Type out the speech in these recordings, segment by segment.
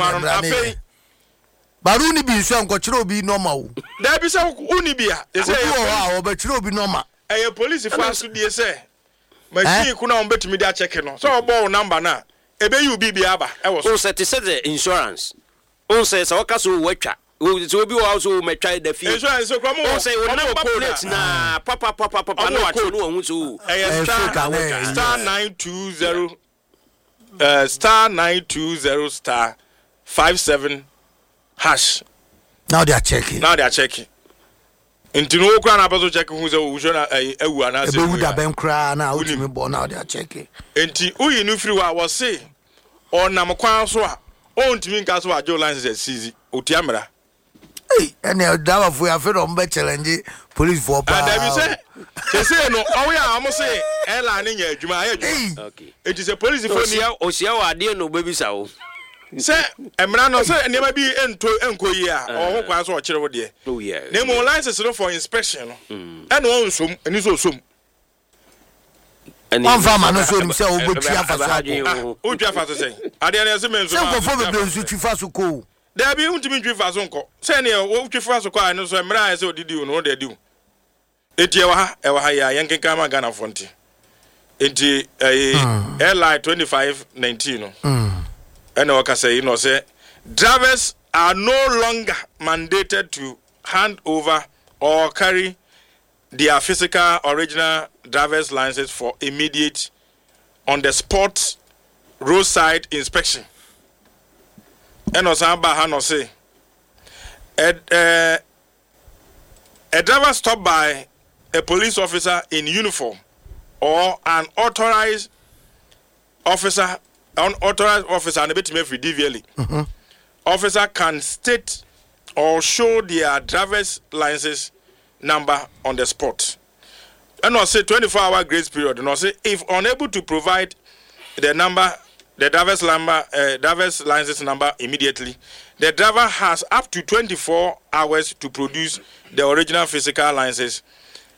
afei Baruni bi so ankochire obi normal. Da bi say uni bia. They say o ba chire obi normal. Police for asu die say machine ku na on betimi dia check no. So obo number na ebe you bi aba e wo so. O set the insurance. O say so ka so watwa. O so obi wo so metwa the fee. Insurance so come o say o number plate na papa no watwa no hu so. Star 920 star 920 star 57 hash. Now they are checking. Into no crown apostle checking who's a usual ewu and as a ben cry now. Now they are checking. Enti uyi nu free was say or namakwan so on to me castle Joe lines as easy. Utiamra. Hey, and the dava for your friend on challenge police for and they say no, oh yeah, I must say airline in your Juma. Okay. It is a police for near Osia dear no baby sow. Say, Emrano say never be into Encoya or Hokas or Chiro dear. Oh, yeah. Name more license for inspection. And one sum and is also. And one farmer no so himself will be Uja to say. I didn't say, so for the Fasuko. There be to be driven uncle. Send you what you first acquire, no so Emra so did you know they do. Etiawa, Ewahaya, Yankee Kama Ghana Fonti. Eti airline 2519. And I say, say, drivers are no longer mandated to hand over or carry their physical original driver's licenses for immediate on-the-spot roadside inspection. And also, say, a driver stopped by a police officer in uniform or an authorized officer and a bit me free DVLE. Officer can state or show their driver's license number on the spot. And I say 24-hour grace period. And I say if unable to provide the number, the driver's license number immediately, the driver has up to 24 hours to produce the original physical license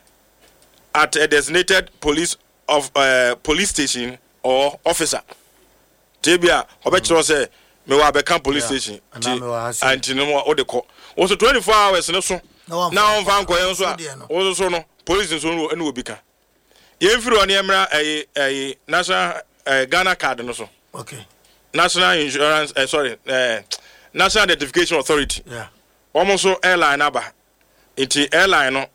at a designated police station or officer. Tebia, Obetro say, me wa become police station. And no more the call. Also 24 hours no so. Now on van koyen so. Also so no police so no obika. Yemfiri oni emra a national Ghana card no so. Okay. National Insurance National Identification Authority. Yeah. Almost so airline aba. Iti airline no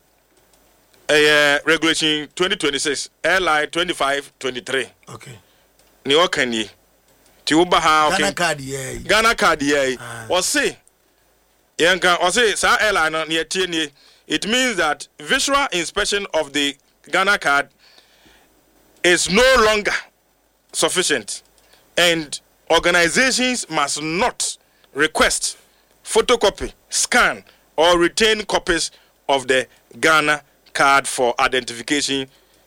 regulation 2026 airline 2523. Okay. Ni okani ti uba ha okay Ghana card ye or say yenka or say sa airline near tie it means that visual inspection of the Ghana card is no longer sufficient and organizations must not request photocopy, scan or retain copies of the Ghana card for identification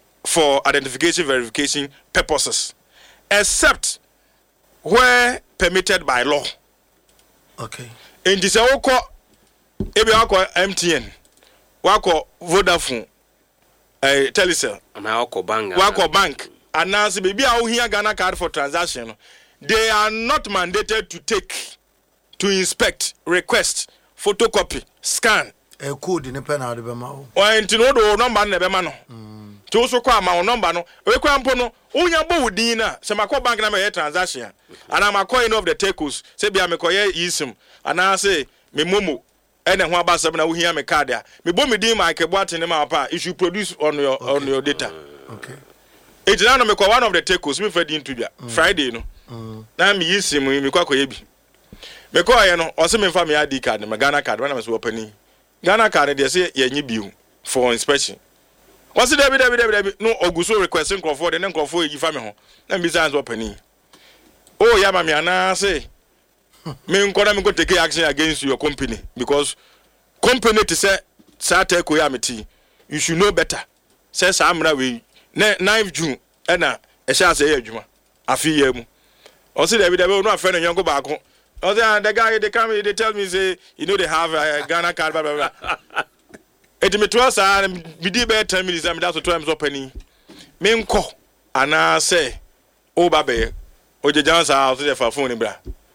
verification purposes except where permitted by law. Okay. In this oko ebi akọ MTN, wako Vodafone, Telecel, wako bank, and now se baby a here Ghana card for transaction, they are not mandated to inspect, request, photocopy, scan. A code in a pen out of a mouth. Or into no number never mano. To also call my number no. We can pono. Unya bo dina. Se mako bank na me transaction. And I'm a coin of the takos. Se bia me koye isum. And I say me mumu. Ene ho aba sabna wo hia me card ya. Me bo me din my keboate ne ma pa. You should produce on your data. Okay. It's now me ko one of the takos me fed into bia. Friday no. Na me yisim me kwa koye bi. Me ko ye no. O se me fa me ID card me Ghana card when I was opening. Ghana card they say ye nyi biu for inspection. What's it David no oguso requesting Crawford and then Crawford you family ho. Na be sans opening. Oh ya mama na say me go take action against your company because company to say Sate ko ya meti. You should know better. Say samra we 9th June na e sha say adwuma. Afi ya mu. O say David no afre no yango ba ko. Oh, the guy they come, they tell me say, you know they have a Ghana card, blah blah blah. It me to us, we did better 10 minutes. That's what time's opening. Me nko, and I say, oh baby, oh the John's house there for phone, bra.